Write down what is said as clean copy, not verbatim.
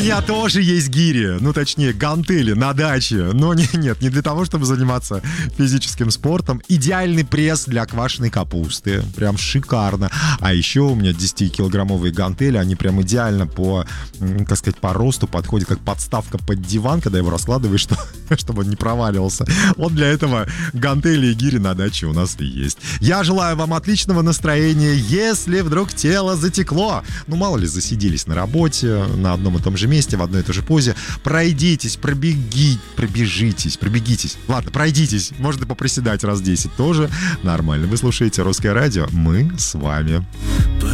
меня тоже есть гири, ну точнее гантели на даче, но нет, не для того, чтобы заниматься физическим спортом. Идеальный пресс для квашеной капусты, прям шикарно. А еще у меня 10-килограммовые гантели, они прям идеально по, как сказать, по росту подходят, как подставка под диван, когда его раскладываешь, чтобы он не проваливался. Вот для этого гантели и гири на даче у нас и есть. Я желаю вам отличного настроения, если вдруг тело затекло. Ну, мало ли, засиделись на работе, на одном и том же месте, в одной и той же позе. Пройдитесь, пробегитесь. Ладно, пройдитесь. Можно поприседать раз 10 тоже. Нормально. Вы слушаете «Русское радио». Мы с вами.